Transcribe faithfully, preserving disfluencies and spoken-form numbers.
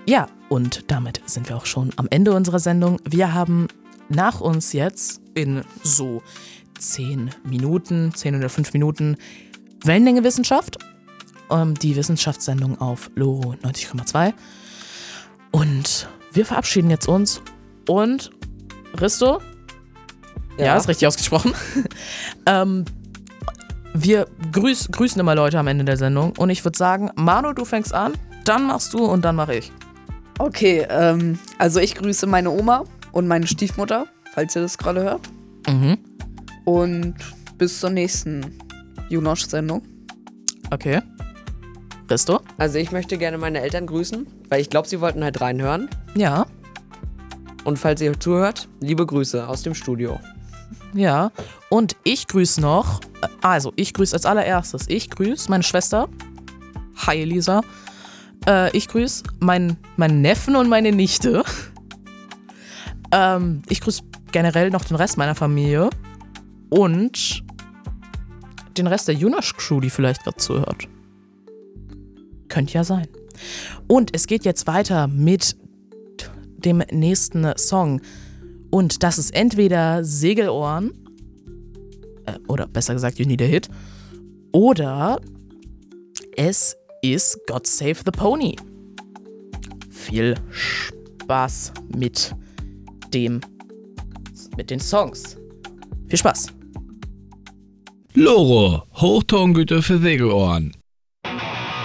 Ja, und damit sind wir auch schon am Ende unserer Sendung. Wir haben nach uns jetzt in so zehn Minuten, zehn oder fünf Minuten Wellenlänge Wissenschaft. Ähm, die Wissenschaftssendung auf Loro neunzig Komma zwei. Und wir verabschieden jetzt uns. Und Risto? Ja, ja ist richtig ausgesprochen. ähm, wir grüß, grüßen immer Leute am Ende der Sendung. Und ich würde sagen, Manu, du fängst an, dann machst du und dann mache ich. Okay, ähm, also ich grüße meine Oma und meine Stiefmutter, falls ihr das gerade hört. Mhm. Und bis zur nächsten Junosch-Sendung. Okay. Risto? Also ich möchte gerne meine Eltern grüßen, weil ich glaube, sie wollten halt reinhören. Ja. Und falls ihr zuhört, liebe Grüße aus dem Studio. Ja. Und ich grüße noch, also ich grüße als allererstes, ich grüße meine Schwester. Hi Elisa. Äh, ich grüße meinen, meinen Neffen und meine Nichte. ähm, ich grüße generell noch den Rest meiner Familie. Und den Rest der Junosch-Crew, die vielleicht gerade zuhört. Könnte ja sein. Und es geht jetzt weiter mit dem nächsten Song. Und das ist entweder Segelohren, äh, oder besser gesagt, You Need a Hit, oder es ist God Save the Pony. Viel Spaß mit dem, mit den Songs. Viel Spaß. Loro, Hochtongüte für Segelohren.